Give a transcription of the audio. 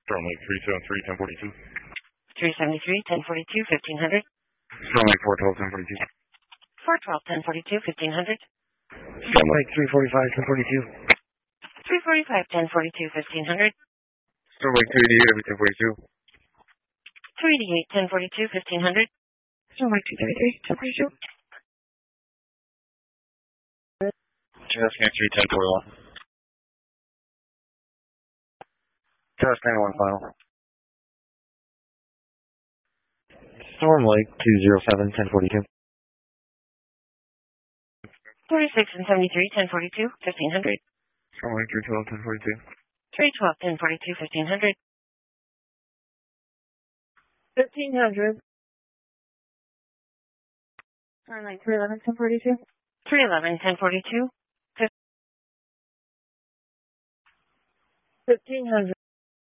Storm Lake 373, 1042. 373, 1042, 1500. Storm Lake 412, 1042. 412, 1042, 1500. Storm Lake 345, 1042. 345, 1042, 1500. Storm Lake 288, 1042. 288, 1042, 1500. Storm Lake 233, 1042. Task 93, 1041. Task 91 final. Storm Lake 207, 1042. 46 and 73, 1042, 1500. Storm Lake 312, 1042. 312, 1042, 1500. 1500. Storm Lake 311, 1042. 311, 1042. 1500.